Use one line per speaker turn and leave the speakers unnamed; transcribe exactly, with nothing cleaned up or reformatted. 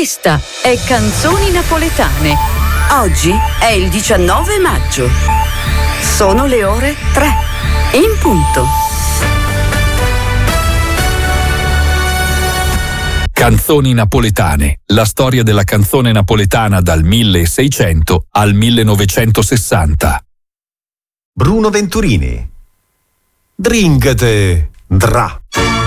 Questa è Canzoni Napoletane. Oggi è il diciannove maggio. Sono le ore tre. In punto.
Canzoni napoletane. La storia della canzone napoletana dal milleseicento al millenovecentosessanta.
Bruno Venturini. Dringate, dra.